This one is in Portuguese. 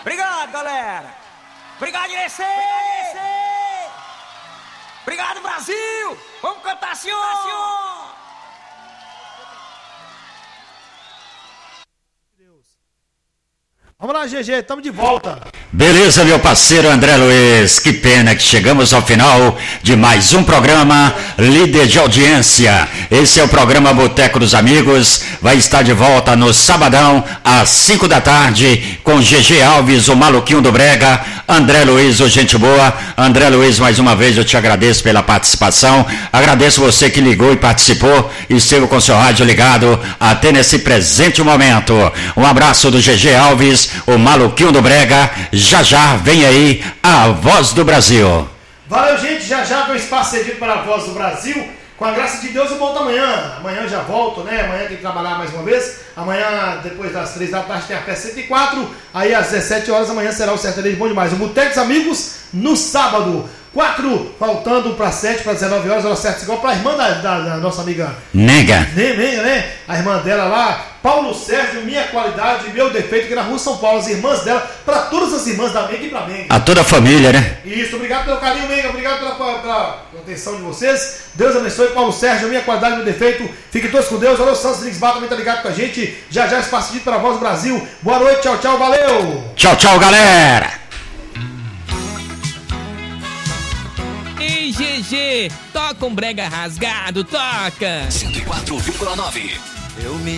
Obrigado, galera. Obrigado, IEC. Obrigado, Brasil. Vamos cantar, senhor. Vamos lá, GG, estamos de volta. Beleza, meu parceiro André Luiz, que pena que chegamos ao final de mais um programa líder de audiência. Esse é o programa Boteco dos Amigos, vai estar de volta no sabadão às 5 da tarde com GG Alves, o maluquinho do Brega, André Luiz, o gente boa. André Luiz, mais uma vez eu te agradeço pela participação, agradeço você que ligou e participou e esteve com seu rádio ligado até nesse presente momento. Um abraço do GG Alves, o maluquinho do Brega. Já vem aí a Voz do Brasil. Valeu, gente, já com espaço cedido para a Voz do Brasil. Com a graça de Deus eu volto amanhã. Amanhã já volto, né? Amanhã tem que trabalhar mais uma vez. Amanhã, depois das 3 da tarde, tem a Festa 104. Aí às 17 horas amanhã será o Sertanejo Bom Demais. O Boteco dos Amigos no sábado. 4, faltando para 7, para 19 horas, hora certa, igual para a irmã da nossa amiga Nega, né? A irmã dela lá, Paulo Sérgio, Minha Qualidade, Meu Defeito, que na rua São Paulo, as irmãs dela, para todas as irmãs da Menga e para Menga. a toda a família, né? Isso, obrigado pelo carinho, Menga, obrigado pela atenção de vocês. Deus abençoe, Paulo Sérgio, Minha Qualidade, Meu Defeito. Fiquem todos com Deus. Alô, Santos Drix Bar também tá ligado com a gente. Já espaço dito para a Voz do Brasil. Boa noite, tchau, valeu. Tchau, galera. Ei, GG, toca um brega rasgado, toca! 104,9.